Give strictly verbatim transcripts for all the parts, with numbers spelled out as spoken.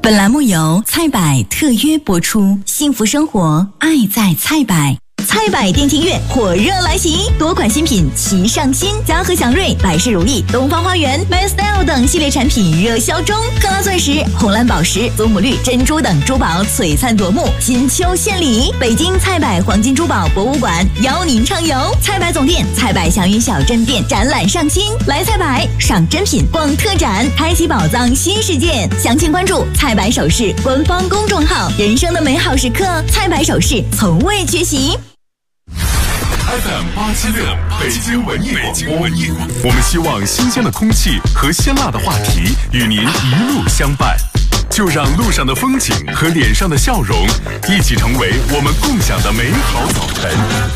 本栏目由菜百特约播出，幸福生活，爱在菜百。菜百电竞月火热来袭，多款新品齐上新，嘉禾祥瑞、百世如意、东方花园、My Style 等系列产品热销中。克拉钻石、红蓝宝石、祖母绿、珍珠等珠宝璀璨夺目，金秋献礼。北京菜百黄金珠宝博物馆邀您畅游。菜百总店、菜百祥云小镇店展览上新，来菜百赏珍品、逛特展，开启宝藏新世界。详情关注菜百首饰官方公众号。人生的美好时刻，菜百首饰从未缺席。 F M 八七六北京文艺广播，我们希望新鲜的空气和鲜辣的话题与您一路相伴，就让路上的风景和脸上的笑容一起成为我们共享的美好早晨。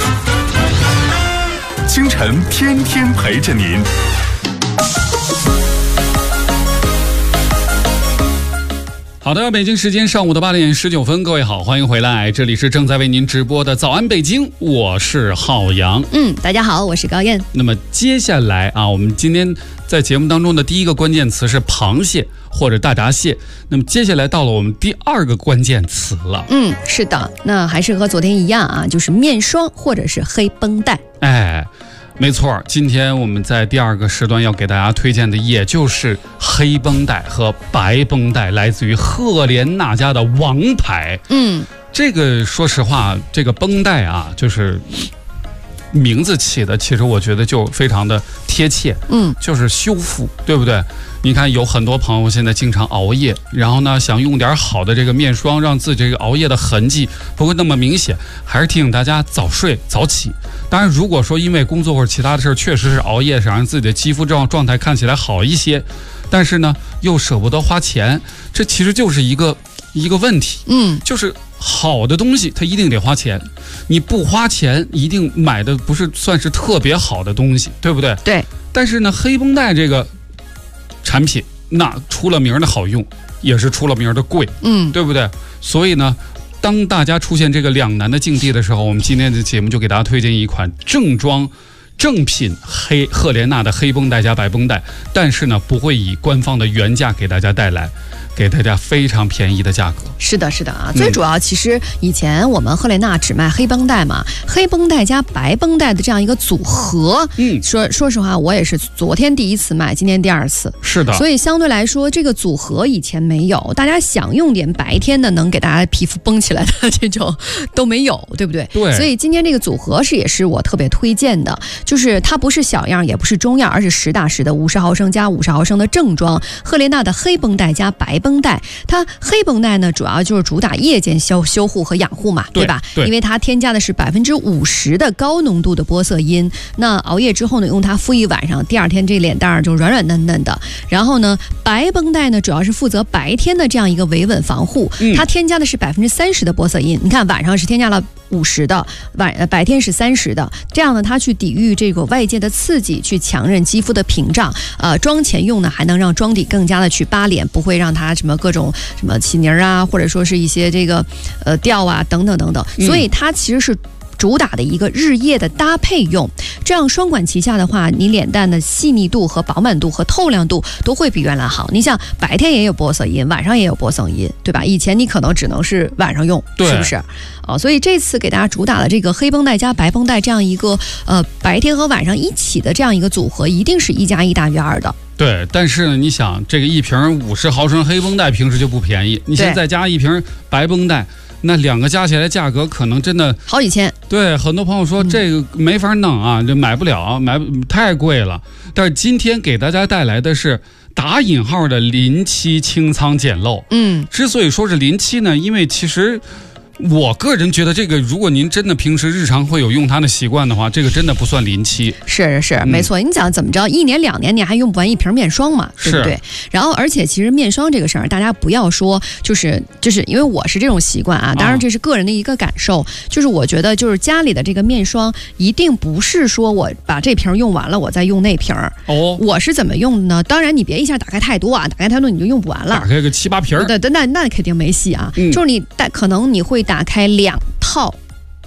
清晨天天陪着您。 好的，北京时间上午的八点十九分，各位好，欢迎回来，这里是正在为您直播的早安北京，我是浩洋。 嗯，大家好，我是高燕。 那么接下来啊，我们今天在节目当中的第一个关键词是螃蟹或者大闸蟹，那么接下来到了我们第二个关键词了。 嗯，是的，那还是和昨天一样啊，就是面霜或者是黑绷带。 哎。没错，今天我们在第二个时段要给大家推荐的也就是黑绷带和白绷带，来自于赫莲娜家的王牌。 嗯， 这个说实话，这个绷带啊，就是名字起的，其实我觉得就非常的贴切。 嗯， 就是修复，对不对？你看有很多朋友现在经常熬夜，然后呢想用点好的这个面霜，让自己这个熬夜的痕迹不会那么明显，还是提醒大家早睡早起。当然如果说因为工作或者其他的事儿确实是熬夜，想让自己的肌肤状状态看起来好一些，但是呢又舍不得花钱，这其实就是一个一个问题。 嗯， 就是好的东西它一定得花钱，你不花钱一定买的不是算是特别好的东西，对不对？ 对。 但是呢黑绷带这个产品那出了名的好用，也是出了名的贵， 嗯， 对不对？所以呢当大家出现这个两难的境地的时候，我们今天的节目就给大家推荐一款正装正品黑赫莲娜的黑绷带加白绷带，但是呢不会以官方的原价给大家带来，给大家非常便宜的价格。 是的，是的啊，最主要其实以前我们赫莲娜只卖黑绷带嘛，黑绷带加白绷带的这样一个组合。 嗯， 说说实话，我也是昨天第一次买，今天第二次。 是的， 所以相对来说，这个组合以前没有，大家想用点白天的能给大家皮肤绷起来的这种都没有，对不对？ 对。 所以今天这个组合是也是我特别推荐的，就是它不是小样，也不是中样，而是实打实的五十毫升加五十毫升的正装赫莲娜的黑绷带加白绷带。它黑绷带呢，主要就是主打夜间修修护和养护嘛， 对, 对吧？ 对， 因为它添加的是百分之五十的高浓度的玻色因。那熬夜之后呢，用它敷一晚上，第二天这脸蛋儿就软软嫩嫩的。然后呢，白绷带呢，主要是负责白天的这样一个维稳防护， 嗯、 它添加的是百分之三十的玻色因。你看晚上是添加了五十的，晚白天是三十的，这样呢，它去抵御这个外界的刺激，去强韧肌肤的屏障。呃，妆前用呢，还能让妆底更加的去扒脸，不会让它什么各种什么起泥啊，或者说是一些这个呃掉啊等等等等。所以它其实是主打的一个日夜的搭配用，这样双管齐下的话，你脸蛋的细腻度和饱满度和透亮度都会比原来好。你像白天也有玻色因，晚上也有玻色因，对吧？以前你可能只能是晚上用，是不是？哦，所以这次给大家主打的这个黑绷带加白绷带这样一个呃白天和晚上一起的这样一个组合，一定是一加一大于二的。 对，但是呢，你想这个一瓶五十毫升黑绷带平时就不便宜，你现在加一瓶白绷带，那两个加起来价格可能真的好几千。 对，很多朋友说这个没法弄啊，这买不了，买太贵了。但是今天给大家带来的是打引号的临期清仓捡漏。 嗯， 之所以说是临期呢，因为其实我个人觉得这个，如果您真的平时日常会有用它的习惯的话，这个真的不算临期。 是是、嗯、没错。你讲怎么着，一年两年你还用不完一瓶面霜嘛，对不对？然后而且其实面霜这个事儿，大家不要说就是就是因为我是这种习惯啊，当然这是个人的一个感受，啊、就是我觉得就是家里的这个面霜一定不是说我把这瓶用完了我再用那瓶哦。 我是怎么用的呢？当然你别一下打开太多啊，打开太多你就用不完了， 打开个七八瓶， 对对，那那肯定没戏啊。 嗯、 就是你但可能你会打开两套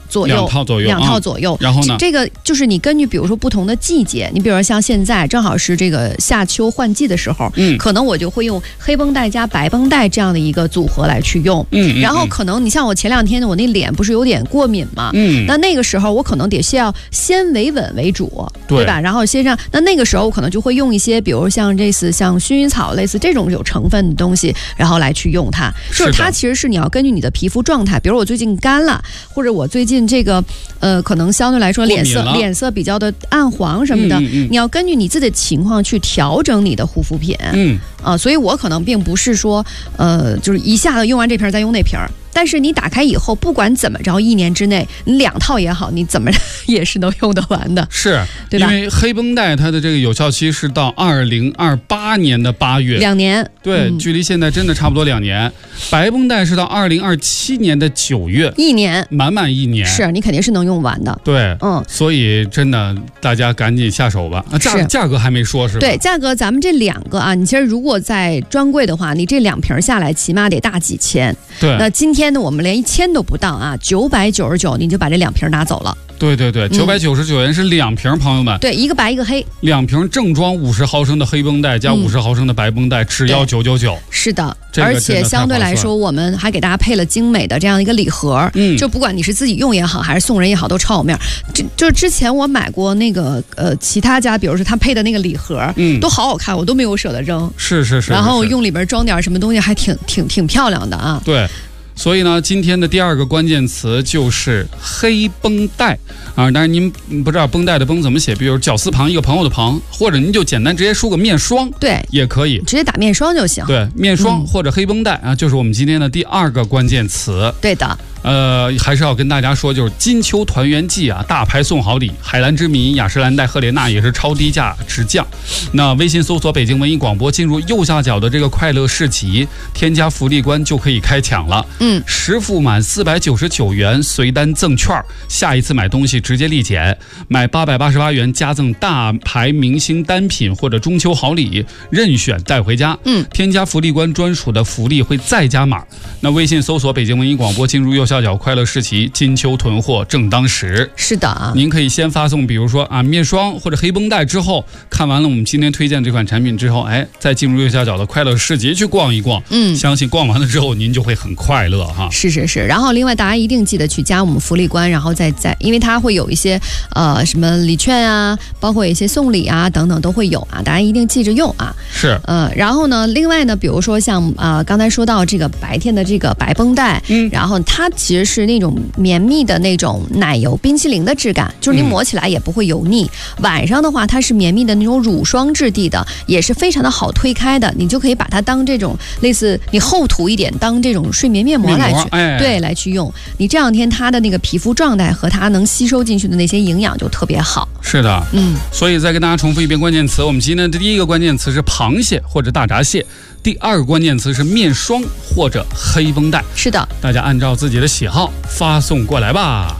左右， 两套左右， 两套左右。 嗯、然后呢， 这个就是你根据比如说不同的季节，你比如说像现在正好是这个夏秋换季的时候，嗯，可能我就会用黑绷带加白绷带这样的一个组合来去用，嗯，然后可能你像我前两天我那脸不是有点过敏嘛，嗯，那那个时候我可能得是要先维稳为主，对, 对吧？然后先让那那个时候我可能就会用一些，比如像类似像薰衣草类似这种有成分的东西，然后来去用它。就是它其实是你要根据你的皮肤状态，比如我最近干了，或者我最近这个呃可能相对来说脸色脸色比较的暗黄什么的，嗯嗯嗯，你要根据你自己的情况去调整你的护肤品。嗯啊，所以我可能并不是说呃就是一下子用完这瓶再用那瓶。但是你打开以后，不管怎么着，一年之内你两套也好，你怎么也是能用得完的， 是， 对吧？ 因为黑绷带它的这个有效期是到二零二八年的八月， 两年， 对，嗯、距离现在真的差不多两年。白绷带是到二零二七年的九月， 一年， 满满一年， 是你肯定是能用完的。 对，嗯，所以真的大家赶紧下手吧。啊、价价格还没说是吧？ 对，价格咱们这两个啊，你其实如果在专柜的话，你这两瓶下来起码得大几千。 对， 那今天呢，我们连一千都不到啊，九百九十九你就把这两瓶拿走了。 对对对，九百九十九元是两瓶，朋友们。 对，一个白一个黑， 两瓶正装五十毫升的黑绷带加五十毫升的白绷带，只要九九九。 是的， 这个、 而且相对来说，我们还给大家配了精美的这样一个礼盒。嗯，就不管你是自己用也好，还是送人也好，都超有面儿。这就是之前我买过那个呃其他家，比如说他配的那个礼盒，嗯，都好好看，我都没有舍得扔。 是是 是, 是。 然后用里边装点什么东西，还挺挺挺漂亮的啊。 对。所以呢，今天的第二个关键词就是黑绷带啊。当然您不知道绷带的绷怎么写，比如绞丝旁一个朋友的旁，或者您就简单直接输个面霜， 对， 也可以， 直接打面霜就行。 对，面霜或者黑绷带啊，就是我们今天的第二个关键词。 对的。 呃，还是要跟大家说，就是金秋团圆季啊，大牌送好礼，海蓝之谜、雅诗兰黛、赫莲娜也是超低价直降。那微信搜索北京文艺广播，进入右下角的这个快乐市集，添加福利关就可以开抢了。嗯，实付满四百九十九元随单赠券，下一次买东西直接立减，买八百八十八元加赠大牌明星单品或者中秋好礼，任选带回家。嗯，添加福利关专属的福利会再加码。那微信搜索北京文艺广播，进入右下角快乐市集，金秋囤货正当时。 是的啊， 您可以先发送比如说啊面霜或者黑绷带，之后看完了我们今天推荐这款产品之后，哎，再进入右下角的快乐市集去逛一逛。嗯，相信逛完了之后您就会很快乐哈。 是是是，然后另外大家一定记得去加我们福利关，然后再再，因为它会有一些呃什么礼券啊，包括一些送礼啊等等都会有啊，大家一定记着用啊。 是， 呃，然后呢，另外呢，比如说像啊、呃、刚才说到这个白天的这个白绷带，嗯，然后它其实是那种绵密的那种奶油冰淇淋的质感，就是你抹起来也不会油腻。嗯、晚上的话，它是绵密的那种乳霜质地的，也是非常的好推开的，你就可以把它当这种类似你厚涂一点，当这种睡眠面膜来去， 哎、 对，来去用。你这两天它的那个皮肤状态和它能吸收进去的那些营养就特别好。 是的，嗯，所以再跟大家重复一遍关键词，我们今天的第一个关键词是螃蟹或者大闸蟹。第二个关键词是面霜或者黑绷带。 是的， 大家按照自己的喜好发送过来吧。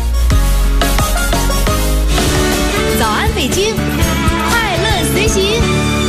早安北京，快乐随行。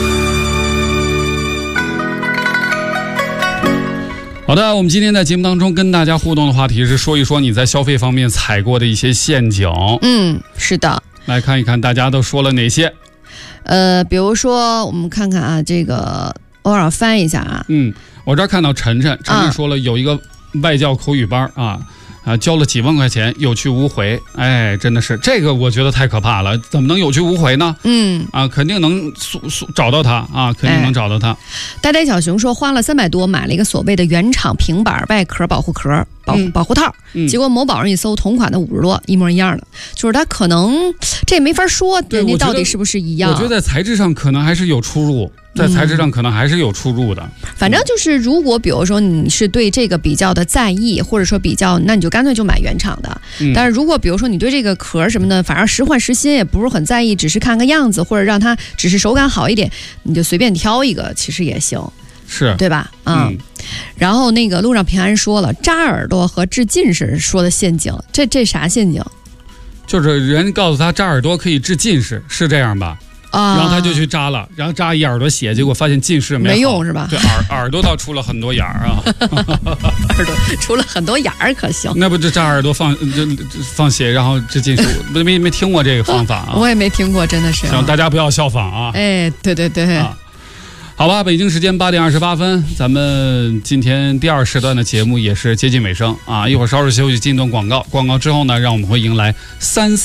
好的，我们今天在节目当中跟大家互动的话题是说一说你在消费方面踩过的一些陷阱。 嗯，是的， 来看一看大家都说了哪些。 呃，比如说我们看看啊，这个偶尔翻一下啊。 嗯，我这儿看到晨晨，晨晨说了有一个外教口语班啊。啊，交了几万块钱有去无回，哎，真的是这个，我觉得太可怕了，怎么能有去无回呢？嗯，啊，肯定能找到他啊，肯定能找到他。 呆呆小熊说，花了三百多买了一个所谓的原厂平板外壳保护壳。保, 保护套、嗯，结果某宝上一搜，同款的五十多，一模一样的，就是它可能这也没法说，人家到底是不是一样？ 我觉得在材质上可能还是有出入，在材质上可能还是有出入的。嗯、 反正就是，如果比如说你是对这个比较的在意，或者说比较，那你就干脆就买原厂的。嗯、但是如果比如说你对这个壳什么的，反正时换时新，也不是很在意，只是看个样子，或者让它只是手感好一点，你就随便挑一个，其实也行。 是对吧？嗯，嗯然后那个路上平安说了，扎耳朵和治近视说的陷阱，这这啥陷阱？ 就是人告诉他扎耳朵可以治近视，是这样吧？ 啊， 然后他就去扎了，然后扎一耳朵血，结果发现近视没好没用是吧？ 对，耳耳朵倒出了很多眼儿啊， 耳朵出了很多眼儿，可行。 那不就扎耳朵放这放血，然后这近视，没没没听过这个方法啊？ 我也没听过，真的是。 希望大家不要效仿啊！ 哎，对对对。 啊好吧，北京时间八点二十八分，咱们今天第二时段的节目也是接近尾声啊！一会儿稍事休息，进段广告，广告之后呢，让我们会迎来三。